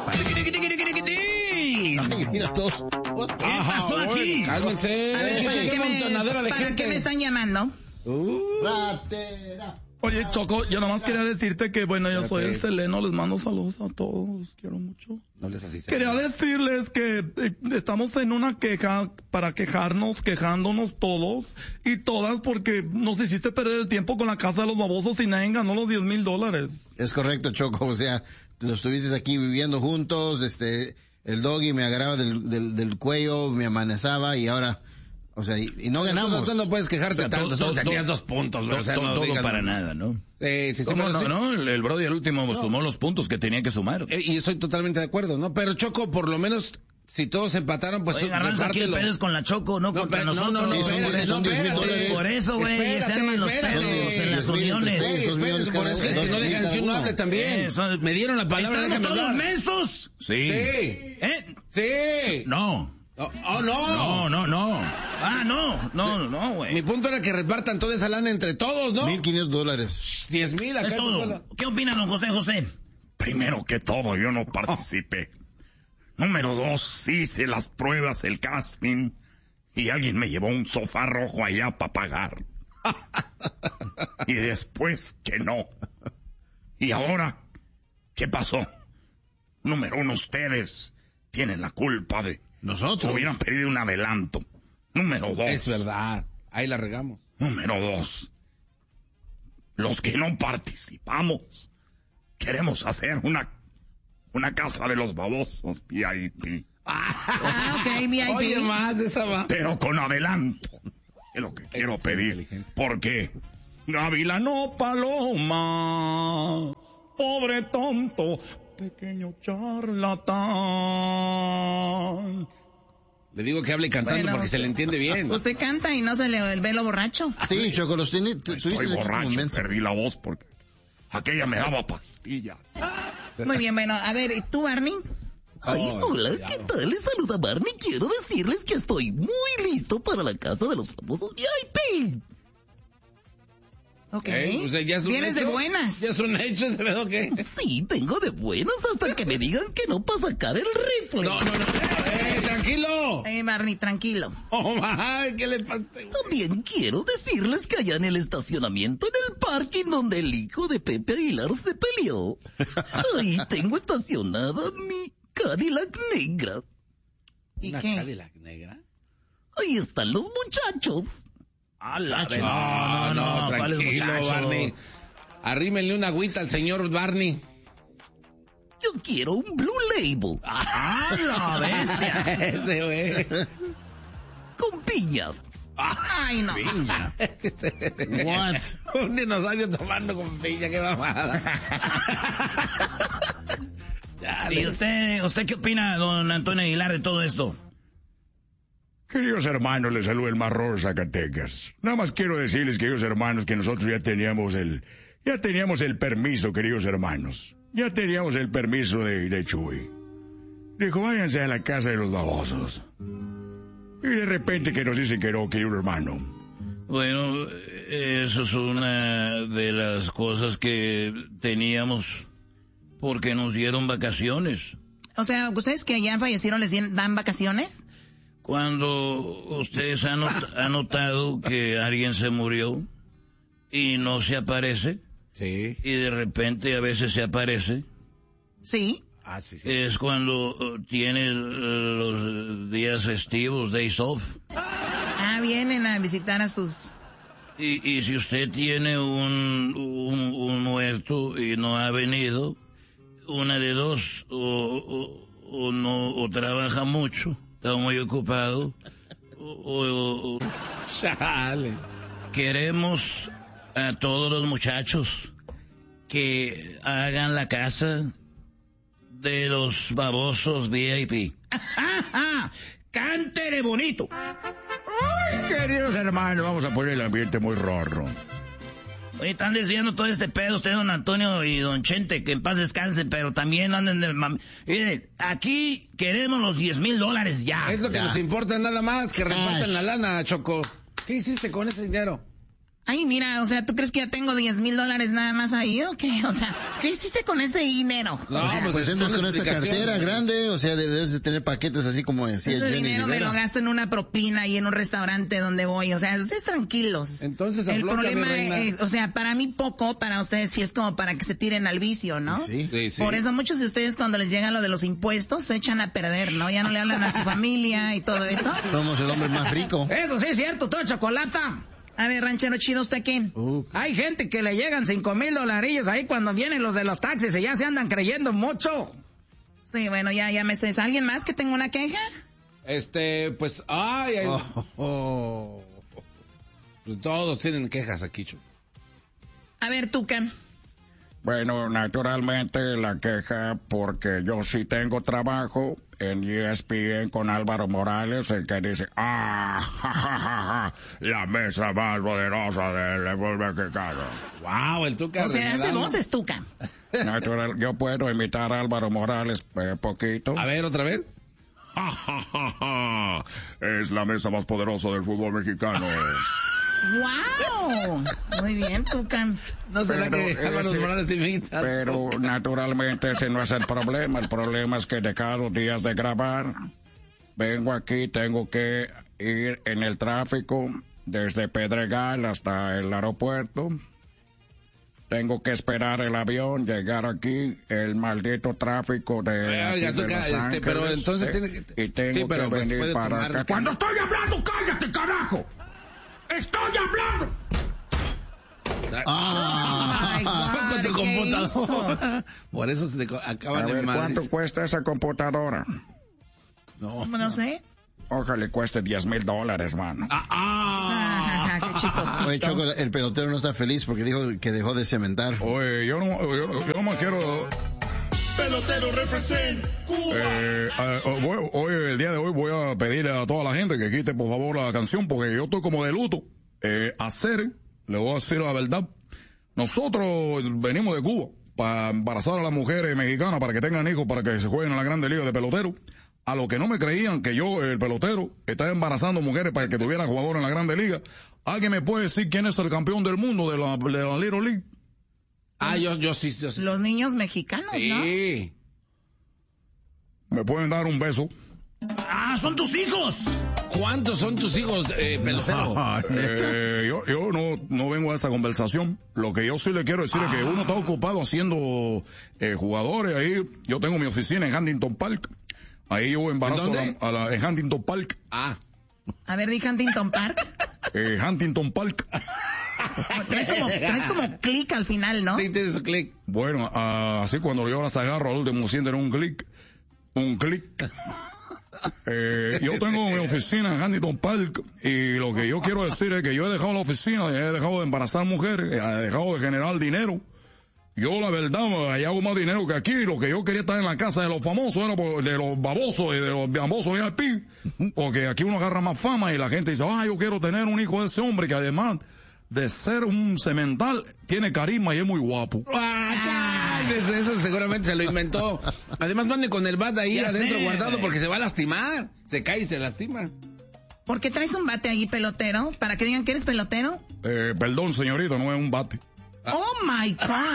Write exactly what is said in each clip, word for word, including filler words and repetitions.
Mira todos. ¿Qué pasó aquí? Cálmense. A ver, ¿para, qué me, ¿para qué me están llamando? Uh. Ratera. Oye, Choco, yo nomás quería decirte que, bueno, yo soy el Seleno, les mando saludos a todos, los quiero mucho. No les así. Quería decirles que eh, estamos en una queja para quejarnos, quejándonos todos y todas, porque nos hiciste perder el tiempo con la casa de los babosos y nadie ganó los diez mil dólares. Es correcto, Choco, o sea, los estuviste aquí viviendo juntos, este, el doggy me agarraba del, del, del cuello, me amenazaba y ahora... O sea, y, y no ganamos. Tú no, no puedes quejarte, o sea, tanto, solo tenías do, dos puntos, do, o sea, do, no todo digas, para no. nada, ¿no? Eh, sí, sí, ¿Cómo no, sí. no? El, el Brody al último no. sumó los puntos que tenía que sumar. Eh, y estoy totalmente de acuerdo, ¿no? Pero Choco, por lo menos, si todos empataron, pues... Oye, Garbanzo, aquí el pedo es con la Choco, no, no contra no, nosotros. No, no, sí, espérate, son diez mil dólares. Por eso, güey, se arman los pedos en las uniones. Sí, espérate, por eso que no dejan que uno hable también. Eh, son, me dieron la palabra, ¿estamos déjame todos hablar. mensos? Sí. Sí. ¿Eh? Sí. No. Oh, oh, no. No, no, no. Ah, no, no, no, güey. Mi punto era que repartan toda esa lana entre todos, ¿no? Mil quinientos dólares. Diez mil acá. Es todo. ¿Qué opina don José José? Primero que todo, yo no participé. Oh. Número dos, sí hice las pruebas, el casting, y alguien me llevó un sofá rojo allá para pagar. Y después que no. Y ahora, ¿qué pasó? Número uno, ustedes tienen la culpa de... Nosotros. Hubieran pedido un adelanto. Número dos. Es verdad. Ahí la regamos. Número dos. Los que no participamos, queremos hacer una, una casa de los babosos V I P. Ah, ok, V I P. Oye, más de esa va. Pero con adelanto. Es lo que quiero es pedir. Porque Gavilano Paloma, pobre tonto, pequeño charlatán. Le digo que hable cantando bueno, porque se le entiende bien. Usted canta y no se le ve lo borracho. Sí, Choco, los tiene... Estoy borracho, perdí la voz porque aquella me daba pastillas. Muy bien, bueno, a ver, ¿y tú, Barney? Ay, hola, ¿qué tal? Les saluda Barney. Quiero decirles que estoy muy listo para la casa de los famosos V I P. Ok. ¿Eh? O sea, ¿ya es un ¿Vienes hecho? de buenas? ¿Ya es un hecho ese pedo qué? Sí, vengo de buenas hasta que me digan que no para sacar el rifle. No, no, no. ¡Eh, tranquilo! Eh, Barney, tranquilo. Oh, my, ¿qué le pasa? También quiero decirles que allá en el estacionamiento, en el parking donde el hijo de Pepe Aguilar se peleó, ahí tengo estacionada mi Cadillac negra. ¿Y ¿Una qué? Cadillac negra? Ahí están los muchachos. A la No, no, no, no, tranquilo, Barney. Arrímenle una agüita al señor Barney. Yo quiero un Blue Label. ¡Ah, la bestia! Ese güey. Con piña. ¡Ay, no! Piña. What? Un dinosaurio tomando con piña, qué mamada. ¿Y usted, usted qué opina, don Antonio Aguilar, de todo esto? Queridos hermanos, les saluda el Marrón Zacatecas. Nada más quiero decirles, queridos hermanos, que nosotros ya teníamos el, ya teníamos el permiso, queridos hermanos. Ya teníamos el permiso de, de Chuy. Dijo, váyanse a la casa de los babosos. Y de repente que nos dicen que no, querido hermano. Bueno, eso es una de las cosas que teníamos porque nos dieron vacaciones. O sea, ¿ustedes que ya fallecieron les dan vacaciones? Cuando ustedes han, not- han notado que alguien se murió y no se aparece, Sí. y de repente a veces se aparece, Sí. Ah, sí, sí. es cuando uh, tiene uh, los días festivos, days off. Ah, vienen a visitar a sus... Y, y si usted tiene un, un, un muerto y no ha venido, una de dos, o, o, o no, o trabaja mucho, está muy ocupado, o, o, o Chale. queremos a todos los muchachos que hagan la casa de los babosos V I P. ¡Cántele bonito! Ay, queridos hermanos, vamos a poner el ambiente muy rorro. Oye, están desviando todo este pedo usted, don Antonio y don Chente, que en paz descansen, pero también anden de... Mam- Miren, aquí queremos los diez mil dólares ya. Es lo que Ya. nos importa nada más, que repartan la lana, Choco. ¿Qué hiciste con ese dinero? Ay, mira, o sea, ¿tú crees que ya tengo diez mil dólares nada más ahí o qué? O sea, ¿qué hiciste con ese dinero? No, o sea, pues, pues entras con esa cartera grande, o sea, debes de tener paquetes así como decía ese Jenny dinero Rivera. Me lo gasto en una propina y en un restaurante donde voy, o sea, ustedes tranquilos. Entonces, el afloja, problema mi reina. es, o sea, para mí poco, para ustedes sí es como para que se tiren al vicio, ¿no? Sí. Sí, sí. Por eso muchos de ustedes cuando les llega lo de los impuestos se echan a perder, ¿no? Ya no le hablan a su familia y todo eso. Somos el hombre más rico. Eso sí es cierto, todo chocolata. A ver, ranchero chido, ¿usted qué? Uh, Hay gente que le llegan cinco mil dolarillos ahí cuando vienen los de los taxis y ya se andan creyendo mucho. Sí, bueno, ya, ya me sé. ¿Alguien más que tenga una queja? Este, pues, ay, ay oh, oh. pues todos tienen quejas aquí, Choco. A ver, Tuca. Bueno, naturalmente la queja porque yo sí tengo trabajo en E S P N con Álvaro Morales, el que dice, ah, ja, ja, ja, ja, la mesa más poderosa del fútbol mexicano. Wow, el Tuca. O sea, hace regalando. voces, Tuca. Natural, yo puedo imitar a Álvaro Morales eh, poquito. A ver, otra vez. Ja, ja, ja, ja. Es la mesa más poderosa del fútbol mexicano. ¡Wow! Muy bien, Tuca. No será Pero que Álvaro ese- Morales imita. Pero naturalmente ese no es el problema. El problema es que de cada dos días de grabar, vengo aquí, tengo que ir en el tráfico desde Pedregal hasta el aeropuerto. Tengo que esperar el avión, llegar aquí, el maldito tráfico de, Oiga, aquí de Tuca, Los este, pero Ángeles, entonces ¿eh? tiene que- Y tengo sí, pero que pues venir puede para tomar- acá. Cuando estoy hablando, cállate, carajo. ¡Estoy hablando! Ah. Ay, Con tu God, ¿qué computadora. Por eso se te co- A acaban de ver, madres. ¿cuánto cuesta esa computadora? No. No sé. Ojalá cueste diez mil dólares, mano. Ah, ah. Qué chistoso. Oye, Choco, el pelotero no está feliz porque dijo que dejó de cementar. Oye, yo no, yo, yo no me quiero... Pelotero represent Cuba. Eh, eh, voy- hoy, el día de hoy voy a pedir a toda la gente que quite por favor la canción porque yo estoy como de luto. Eh, hacer, le voy a decir la verdad, nosotros venimos de Cuba para embarazar a las mujeres mexicanas para que tengan hijos, para que se jueguen en la Grande Liga de pelotero. A los que no me creían que yo, el pelotero, estaba embarazando mujeres para que tuviera jugadores en la Grande Liga. ¿Alguien me puede decir quién es el campeón del mundo de la, de la Little League? Ah, yo, yo sí, yo sí. Los niños mexicanos, ¿no? Sí. ¿Me pueden dar un beso? ¡Ah, son tus hijos! ¿Cuántos son tus hijos, eh, pelotero? Eh, yo yo no, no vengo a esa conversación. Lo que yo sí le quiero decir es que uno está ocupado haciendo eh, jugadores. Ahí yo tengo mi oficina en Huntington Park. Ahí yo embarazo ¿En a dónde? la, a la- en Huntington Park. Ah. A ver, di Huntington Park. Eh, Huntington Park. Traes como, traes como clic al final, ¿no? Sí, tiene su clic. Bueno, ah, así cuando yo las agarro al último sienten un clic. Un clic. Eh, yo tengo mi oficina en Huntington Park y lo que yo quiero decir es que yo he dejado la oficina, he dejado de embarazar mujeres, he dejado de generar dinero. Yo la verdad, ahí hago más dinero que aquí. Lo que yo quería estar en la casa de los famosos era por- de los babosos y de los babosos V I P. Porque aquí uno agarra más fama y la gente dice, ah, yo quiero tener un hijo de ese hombre que además de ser un cemental, tiene carisma y es muy guapo. Ah, cállese, eso seguramente se lo inventó. Además, mande con el bat ahí Ya adentro sé. guardado porque se va a lastimar. Se cae y se lastima. ¿Por qué traes un bate ahí, pelotero? ¿Para que digan que eres pelotero? Eh, perdón, señorita, no es un bate. Oh my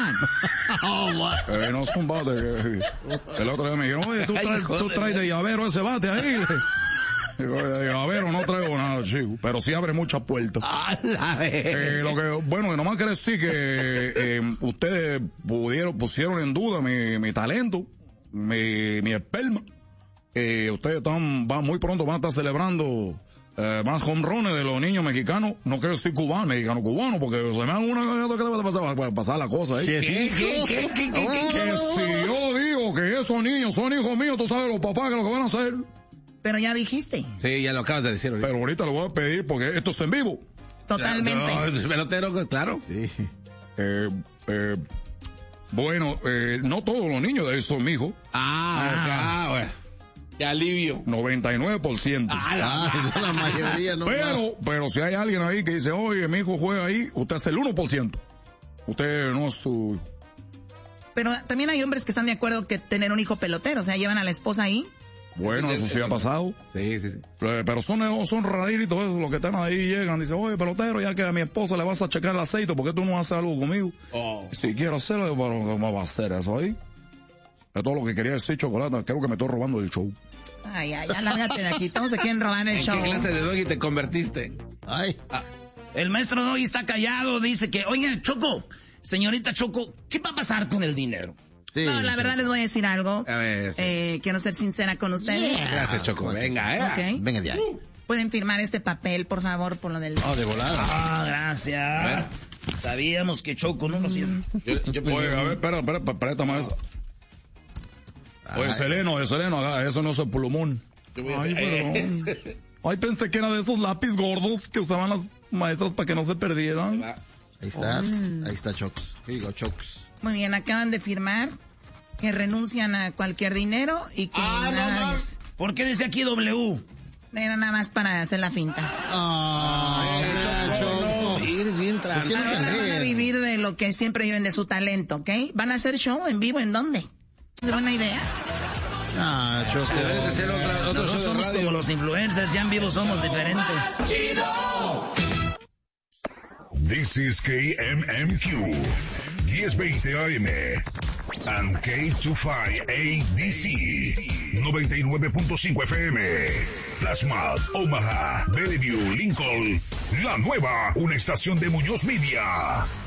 God. Eh, no es un bate. que- el otro día me dijeron, oye, tú traes, tú traes de llavero ese bate ahí. Digo, de llavero no traigo nada, chico, pero sí abre muchas puertas. A la vez. Eh, lo que, bueno, que nomás quiere decir que eh, ustedes pudieron, pusieron en duda mi, mi talento, mi, mi esperma. Eh, ustedes están, van, muy pronto van a estar celebrando eh, más home runs de los niños mexicanos. No quiero decir cubano, mexicano, cubano, porque se me da una que le va a pasar, va a pasar la cosa ahí. ¿Qué, qué, qué, qué, qué, qué, qué? Que si yo digo que esos niños son hijos míos, tú sabes los papás que lo que van a hacer. Pero ya dijiste. Sí, ya lo acabas de decir ahorita. Pero ahorita le voy a pedir porque esto es en vivo. Totalmente. No, pues, pelotero, claro. Sí. Eh, eh, bueno, eh, no todos los niños de ahí son mi hijo. Ah, ah, bueno. Qué alivio. noventa y nueve por ciento. Ah, esa es la mayoría, no más. Pero, pero si hay alguien ahí que dice, oye, mi hijo juega ahí, usted es el uno por ciento. Usted no es su... Pero también hay hombres que están de acuerdo que tener un hijo pelotero, o sea, llevan a la esposa ahí. Bueno, eso sí ha pasado. Sí, sí, sí. Pero son, son raritos esos, los que están ahí llegan, dicen, oye, pelotero, ya que a mi esposa le vas a checar el aceite, ¿por qué tú no haces algo conmigo? Oh. Si quiero hacerlo, pero ¿cómo va a hacer eso ahí? Es todo lo que quería decir, Chocolata. Creo que me estoy robando el show. Ay, ay, alárgate de aquí. Todos se quieren robar el ¿En show. qué clase de doggy te convertiste? Ay. Ah. El maestro Doggy está callado, dice que, oiga, Choco, señorita Choco, ¿qué va a pasar con el dinero? Sí, No, la verdad sí. les voy a decir algo. A ver, sí. Eh, quiero ser sincera con ustedes. Gracias, Choco. Venga, eh. Ok. Venga de ahí. Pueden firmar este papel, por favor, por lo del... Oh, de volada. Ah, gracias. Sabíamos que Choco no nos iba. Yo, yo Oye, a ver, espera, espera, espera, préstame eso. Oye, Ay. Seleno, oye, Seleno, haga- eso no es el plumón. Ay, perdón. Ay, pensé que era de esos lápiz gordos que usaban las maestras para que no se perdieran. Ahí está, ahí está Chocs. Digo, Chocs. Muy bien, acaban de firmar que renuncian a cualquier dinero y que Ah, no, nada, no. ¿Por qué dice aquí W? era nada más para hacer la finta. Ay, Choco. No, eres bien ¿Por qué trans. no Ahora van a cambié? vivir de lo que siempre viven de su talento, ¿ok? ¿Van a hacer show en vivo en dónde? ¿Es buena idea? Ah, Choco. Debes de ser otra, otro Nosotros show de somos radio. como los influencers, ya en vivo somos diferentes. This is K M M Q. diez veinte A M. And K veinticinco A D C. noventa y nueve punto cinco F M. Plasma, Omaha, Bellevue, Lincoln. La nueva, una estación de Muñoz Media.